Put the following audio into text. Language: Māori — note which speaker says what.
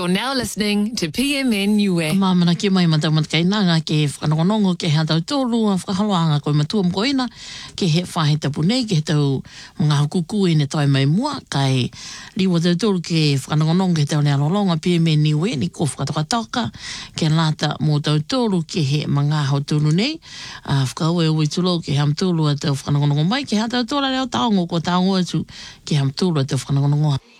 Speaker 1: You're now listening to PMN Niue.
Speaker 2: Mamana ke mai matamat kai nanga ke whanongonongo ke hea tau tōru a whakahaloanga koe matua mkoina ke he whahe tapu nei ke tau mga hukuku e ne tai mai mua kai liwa tau tōru ke whanongonongo ke tau nea lolonga PMN Niue ni ko whakatokatoka ke lata mō tau tōru ke he mga hau tūnu nei whakaue ui tulo ke ham tūlu a tau whanongonongo mai ke hea tau tōra reo taongo ko taongo atu ke ham tūlu a tau whanongonongo.